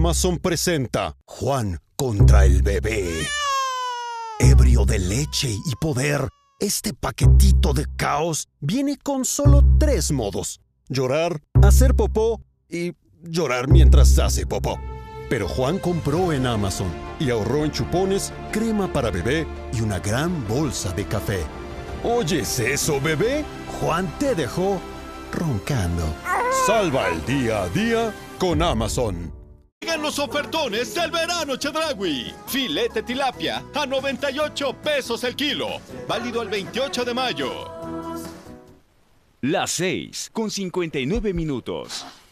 Amazon presenta Juan contra el bebé. Ebrio de leche y poder, este paquetito de caos viene con solo 3 modos: llorar, hacer popó y llorar mientras hace popó. Pero Juan compró en Amazon y ahorró en chupones, crema para bebé y una gran bolsa de café. ¿Oyes eso, bebé? Juan te dejó roncando. Salva el día a día con Amazon. Llegan los ofertones del verano Chedraui. Filete tilapia a 98 pesos el kilo. Válido el 28 de mayo. Las 6:59.